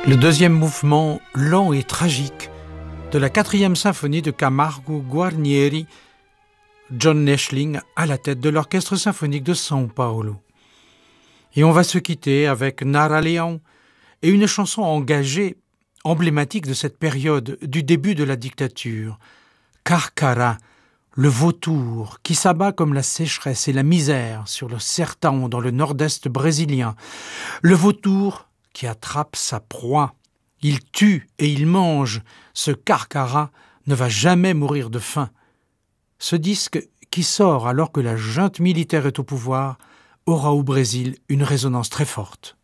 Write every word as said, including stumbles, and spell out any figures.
Le deuxième mouvement lent et tragique de la quatrième symphonie de Camargo Guarnieri, John Neschling à la tête de l'Orchestre symphonique de São Paulo. Et on va se quitter avec Nara Leão et une chanson engagée, emblématique de cette période du début de la dictature, Carcara, le vautour qui s'abat comme la sécheresse et la misère sur le sertão dans le nord-est brésilien, le vautour qui attrape sa proie. Il tue et il mange. Ce Carcara ne va jamais mourir de faim. Ce disque, qui sort alors que la junte militaire est au pouvoir, aura au Brésil une résonance très forte.